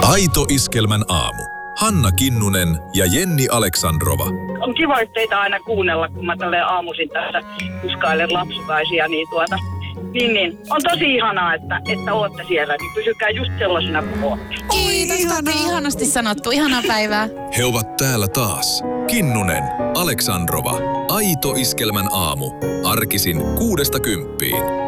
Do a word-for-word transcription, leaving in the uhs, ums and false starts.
Aito Iskelmän aamu. Hanna Kinnunen ja Jenni Aleksandrova. On kiva teitä aina kuunnella, kun mä tälleen aamuisin tässä kuskailen lapsukaisia, niin tuota, niin, niin. On tosi ihanaa, että, että ootte siellä, niin pysykää just sellaisina kuin ootte. Kiitos, Tatti, ihanasti sanottu. Ihanaa päivää. He ovat täällä taas. Kinnunen, Aleksandrova. Aito Iskelmän aamu. Arkisin kuudesta kymppiin.